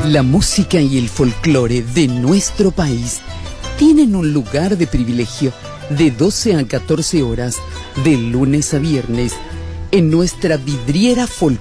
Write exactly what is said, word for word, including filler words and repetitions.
La música y el folclore de nuestro país tienen un lugar de privilegio de doce a catorce horas, de lunes a viernes, en nuestra vidriera folclórica.